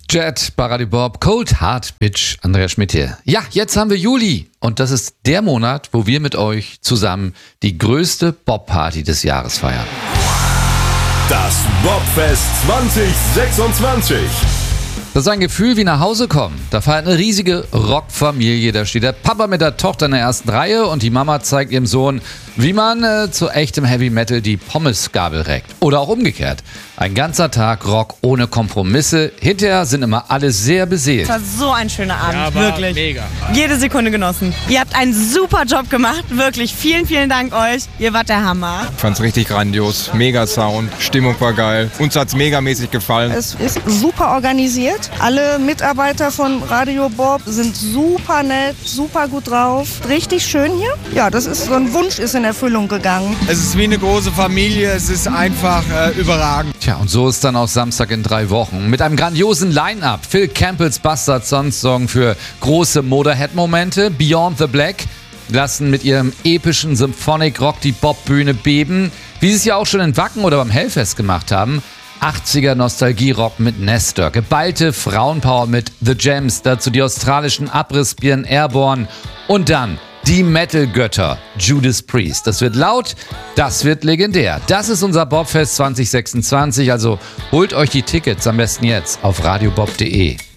Jet, Baradi Bob, Cold Hard Bitch, Andreas Schmidt hier. Ja, jetzt haben wir Juli und das ist der Monat, wo wir mit euch zusammen die größte Bob-Party des Jahres feiern. Das Bobfest 2026. Das ist ein Gefühl wie nach Hause kommen. Da feiert eine riesige Rockfamilie. Da steht der Papa mit der Tochter in der ersten Reihe und die Mama zeigt ihrem Sohn, wie man zu echtem Heavy Metal die Pommesgabel reckt. Oder auch umgekehrt. Ein ganzer Tag Rock ohne Kompromisse. Hinterher sind immer alle sehr beseelt. Es war so ein schöner Abend, Ja, wirklich. Mega. Jede Sekunde genossen. Ihr habt einen super Job gemacht, wirklich. Vielen, vielen Dank euch. Ihr wart der Hammer. Ich fand's richtig grandios. Mega Sound, Stimmung war geil. Uns hat's megamäßig gefallen. Es ist super organisiert. Alle Mitarbeiter von Radio Bob sind super nett, super gut drauf. Richtig schön hier. Ja, das ist so ein Wunsch ist in Erfüllung gegangen. Es ist wie eine große Familie, es ist einfach überragend. Tja, und so ist dann auch Samstag in 3 Wochen. Mit einem grandiosen Line-Up. Phil Campbells Bastard Sons sorgen für große Motorhead-Momente. Beyond the Black lassen mit ihrem epischen Symphonic Rock die Bob-Bühne beben. Wie sie es ja auch schon in Wacken oder beim Hellfest gemacht haben. 80er Nostalgie-Rock mit Nestor, geballte Frauenpower mit The Gems, dazu die australischen Abrissbirnen Airborne und dann die Metal-Götter Judas Priest. Das wird laut, das wird legendär. Das ist unser Bobfest 2026, also holt euch die Tickets am besten jetzt auf radiobob.de.